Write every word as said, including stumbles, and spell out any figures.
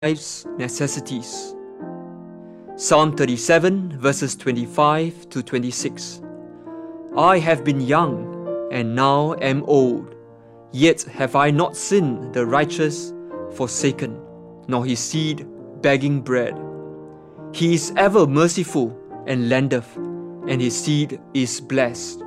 life's necessities. Psalm thirty-seven, verses twenty-five to twenty-six. I have been young, and now am old, yet have I not seen the righteous forsaken, nor his seed begging bread. He is ever merciful and lendeth, and his seed is blessed.